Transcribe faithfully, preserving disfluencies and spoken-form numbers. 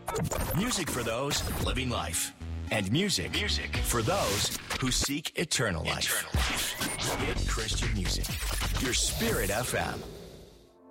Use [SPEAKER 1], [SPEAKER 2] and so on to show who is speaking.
[SPEAKER 1] Music for those living life. And music, music for those who seek eternal life. Eternal life. Hit Christian music. Your Spirit F M.